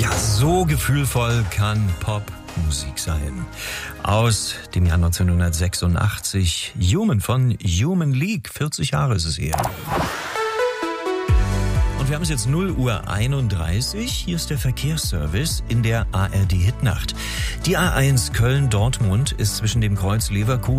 Ja, so gefühlvoll kann Popmusik sein. Aus dem Jahr 1986, Human von Human League. 40 Jahre ist es her. Und wir haben es jetzt 0:31 Uhr. Hier ist der Verkehrsservice in der ARD Hitnacht. Die A1 Köln-Dortmund ist zwischen dem Kreuz Leverkusen